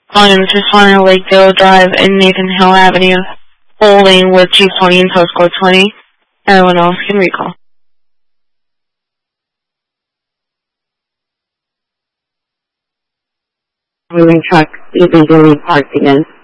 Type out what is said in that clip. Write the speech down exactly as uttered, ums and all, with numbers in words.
Volume six hundred Lakeville Drive and Nathan Hill Avenue, holding with Chief Tony and postcode twenty. Everyone else can recall. Moving truck illegally parked again.